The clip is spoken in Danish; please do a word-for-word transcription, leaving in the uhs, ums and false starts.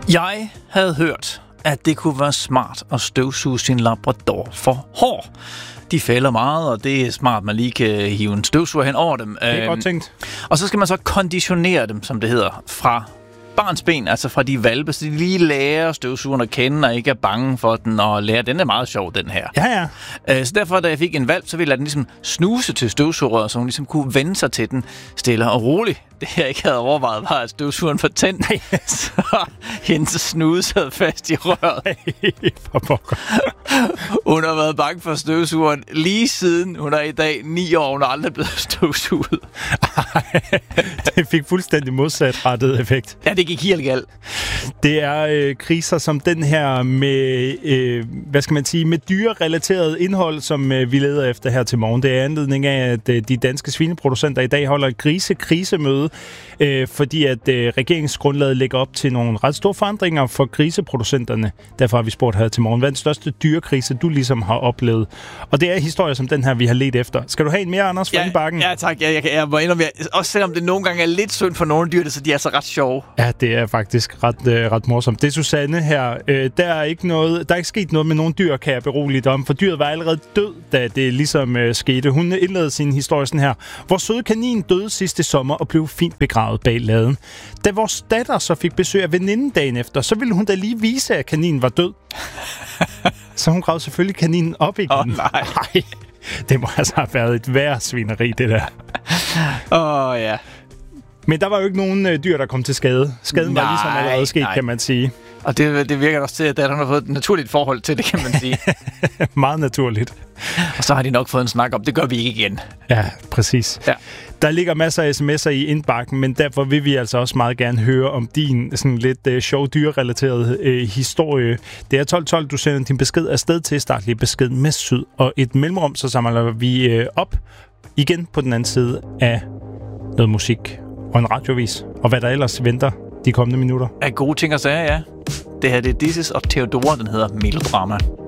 Jeg havde hørt, at det kunne være smart at støvsuge sin labrador for hår. De fælder meget, og det er smart, man lige kan hive en støvsuger hen over dem. Det er øhm, godt tænkt. Og så skal man så konditionere dem, som det hedder, fra barns ben, altså fra de valpe, så de lige lærer støvsugeren at kende, og ikke er bange for den, og lærer, den er meget sjov, den her. Ja, ja. Så derfor, da jeg fik en valp, så ville jeg den ligesom snuse til støvsugerrøret, så hun ligesom kunne vende sig til den stille og roligt. Det jeg ikke havde overvejet, var, at støvsugeren var tændt, så hendes snude sad fast i røret. For pokker. Hun har været bange for støvsugeren lige siden hun er i dag ni år, hun er aldrig blevet støvsuget. Det fik fuldstændig modsatrettet effekt. Ja, det gik helt galt. Det er øh, kriser som den her med, øh, hvad skal man sige, med dyrerelateret indhold, som øh, vi leder efter her til morgen. Det er anledning af, at øh, de danske svineproducenter i dag holder et grisekrisemøde, øh, fordi at øh, regeringsgrundlaget lægger op til nogle ret store forandringer for griseproducenterne. Derfor har vi spurgt her til morgen, hvad er den største dyrekrise, du ligesom har oplevet? Og det er historier som den her, vi har let efter. Skal du have en mere, Anders, fra ja, Bakken? Ja, tak. Jeg, jeg, jeg, jeg må indrømme, også selvom det nogle gange er lidt synd for nogle dyr, så de er så ret sjove. Ja, det er faktisk ret, øh, ret morsomt. Det er Susanne her. Øh, der, er ikke noget, der er ikke sket noget med nogle dyr, kan jeg berolige dig om, for dyret var allerede død, da det ligesom øh, skete. Hun indledte sin historie sådan her. Vores søde kanin døde sidste sommer og blev fint begravet bag laden. Da vores datter så fik besøg af veninden dagen efter, så ville hun da lige vise, at kaninen var død. Så hun gravede selvfølgelig kaninen op igen. Åh oh, nej. nej. Det må altså have været et værre svineri, det der. Åh oh, ja. Men der var jo ikke nogen øh, dyr, der kom til skade. Skaden nej, var ligesom allerede sket, nej. Kan man sige. Og det, det virker også til, at datteren har fået et naturligt forhold til det, kan man sige. Meget naturligt. Og så har de nok fået en snak om, det gør vi ikke igen. Ja, præcis. Ja. Der ligger masser af sms'er i indbakken, men derfor vil vi altså også meget gerne høre om din sådan lidt øh, sjov dyrrelateret øh, historie. Det er tolv tolv, du sender din besked afsted til. Start lige besked med syd og et mellemrum, så samler vi øh, op igen på den anden side af noget musik og en radiovis, og hvad der ellers venter de kommende minutter. Af gode ting at sige, ja. Det her det er This Is og Theodora, den hedder Melodrama.